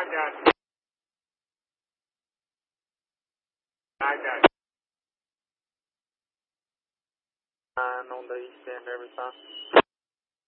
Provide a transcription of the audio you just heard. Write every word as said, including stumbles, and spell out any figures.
got you. I got you. Nine on the east end every time.